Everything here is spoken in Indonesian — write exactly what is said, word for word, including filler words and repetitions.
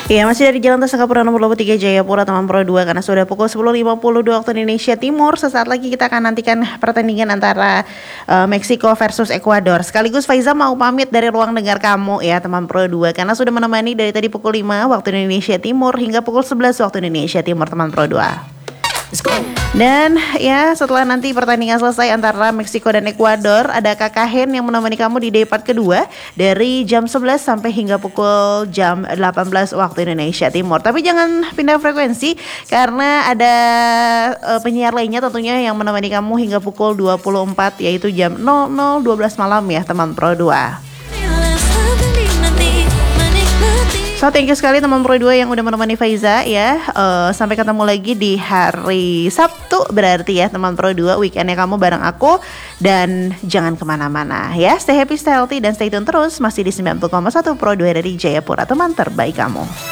Ya, masih dari Jalan Tasakapura nomor dua puluh tiga Jayapura teman Pro dua, karena sudah pukul sepuluh lima puluh dua waktu Indonesia Timur. Sesaat lagi kita akan nantikan pertandingan antara uh, Meksiko versus Ekuador. Sekaligus Faiza mau pamit dari ruang dengar kamu ya teman Pro dua, karena sudah menemani dari tadi pukul lima waktu Indonesia Timur hingga pukul sebelas waktu Indonesia Timur teman Pro dua. Dan ya, setelah nanti pertandingan selesai antara Meksiko dan Ekuador, ada Kakak Hen yang menemani kamu di day part kedua dari jam sebelas sampai hingga pukul jam delapan belas waktu Indonesia Timur. Tapi jangan pindah frekuensi, karena ada uh, penyiar lainnya tentunya yang menemani kamu hingga pukul dua puluh empat, yaitu jam nol nol dua belas malam ya teman Pro dua. So thank you sekali teman Pro dua yang udah menemani Faiza ya. uh, Sampai ketemu lagi di hari Sabtu berarti ya teman Pro dua. Weekendnya kamu bareng aku. Dan jangan kemana-mana ya. Stay happy, stay healthy, dan stay tune terus masih di sembilan puluh koma satu Pro dua dari Jayapura, teman terbaik kamu.